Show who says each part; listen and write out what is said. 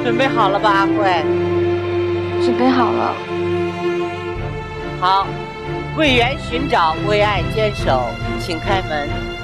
Speaker 1: 准备好了吧，阿慧？
Speaker 2: 准备好了。
Speaker 1: 好，为缘寻找，为爱坚守，请开门。